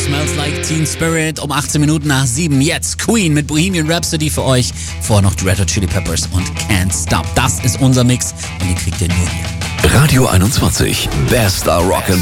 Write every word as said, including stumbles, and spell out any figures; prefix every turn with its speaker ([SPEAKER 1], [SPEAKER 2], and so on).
[SPEAKER 1] Smells Like Teen Spirit um achtzehn Minuten nach sieben. Jetzt Queen mit Bohemian Rhapsody für euch. Vorher noch die Red Hot Chili Peppers und Can't Stop. Das ist unser Mix und den kriegt ihr nur hier.
[SPEAKER 2] Radio einundzwanzig. Bester Rock'n'Roll.